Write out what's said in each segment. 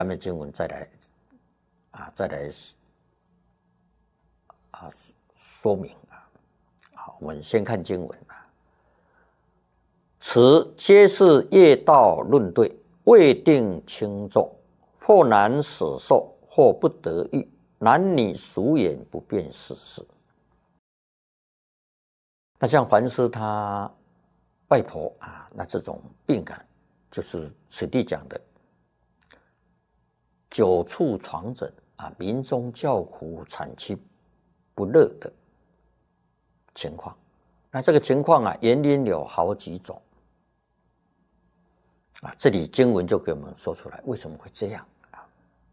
下面经文再来说明啊。好，我们先看经文啊。此皆是业道论对，未定轻重，或难使受，或不得遇，男女俗眼不辨世事。那像凡是他外婆啊，那这种病感，就是此地讲的久处床枕啊，民中叫苦，产期不乐的情况。那这个情况啊，原因有好几种啊，这里经文就给我们说出来，为什么会这样啊？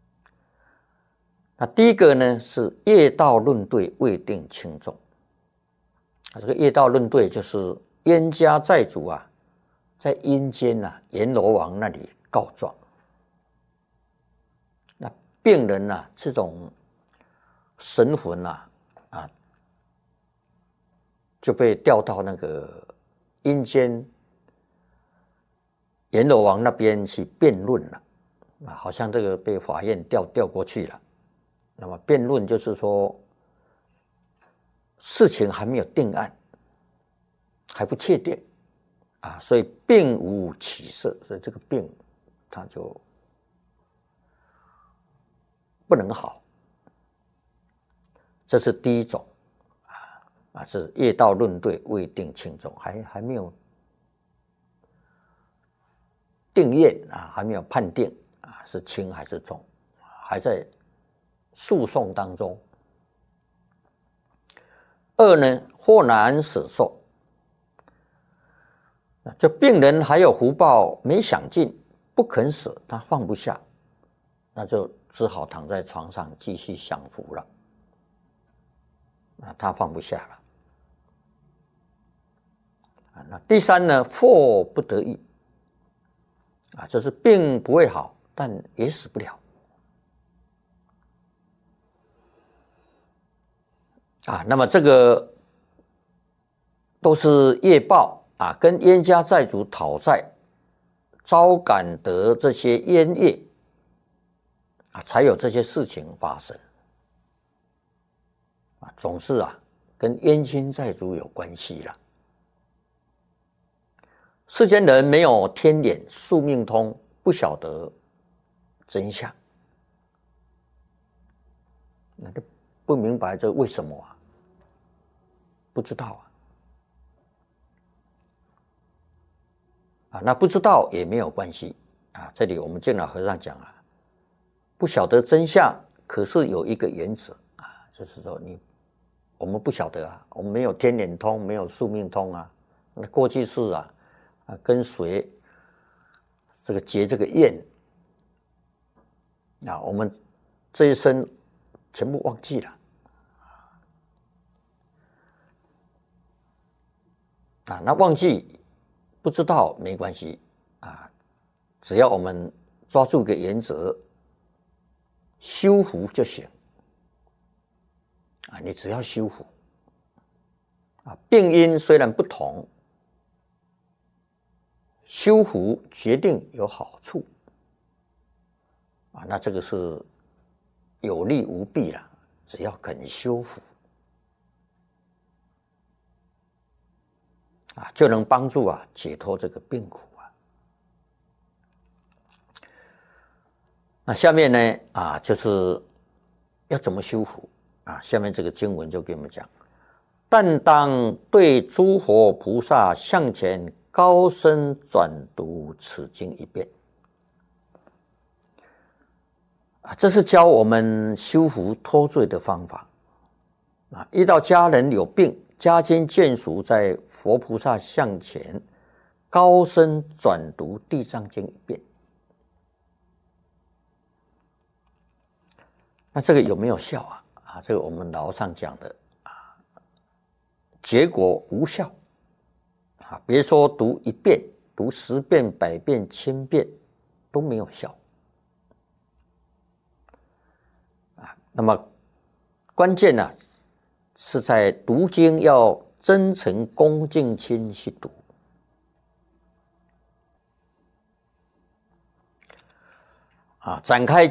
那第一个呢，是业道论对，未定轻重。这个业道论对就是冤家债主啊，在阴间啊，阎罗王那里告状。那病人啊，这种神魂啊，就被调到那个阴间阎罗王那边去辩论了啊，好像这个被法院调过去了。那么辩论就是说，事情还没有定案，还不确定啊，所以病无起色，所以这个病它就不能好。这是第一种啊，是业道论对，未定轻重，还没有定验啊，还没有判定啊，是轻还是重，还在诉讼当中。二呢，或难使受，这病人还有福报没享尽，不肯舍，他放不下，那就只好躺在床上继续享福了。他放不下了。那第三呢，或不得愈啊，就是病不会好，但也死不了啊。那么这个都是业报啊，跟冤家债主讨债，招感得这些冤业啊，才有这些事情发生啊，总是啊跟冤亲债主有关系了。世间人没有天眼、宿命通，不晓得真相，那就不明白这为什么啊？不知道啊，那不知道也没有关系啊。这里我们净老和尚讲啊，不晓得真相，可是有一个原则啊，就是说我们不晓得啊，我们没有天眼通，没有宿命通啊。那过去世啊，跟谁这个结这个怨啊，我们这一生全部忘记了啊。那忘记不知道没关系啊，只要我们抓住个原则，修福就行啊。你只要修福啊，病因虽然不同，修福决定有好处啊。那这个是有利无弊了，只要肯修福啊，就能帮助啊解脱这个病苦啊。那下面呢啊，就是要怎么修福啊？下面这个经文就给我们讲：但当对诸佛菩萨向前高声转读此经一遍啊，这是教我们修福脱罪的方法啊。遇到家人有病，家亲眷属在佛菩萨向前高声转读地藏经一遍，那这个有没有效啊？啊，这个我们老上讲的啊，结果无效啊！别说读1遍，读10遍、100遍、1000遍都没有效啊。那么关键呢，是在读经要真诚恭敬心去读展开